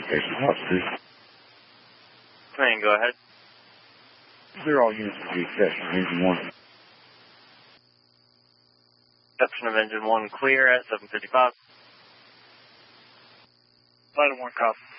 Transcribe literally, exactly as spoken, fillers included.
communication. Officers. Command, go ahead. Clear all units to reception of engine one. Reception of engine one clear at seven fifty-five. Flight one, copy.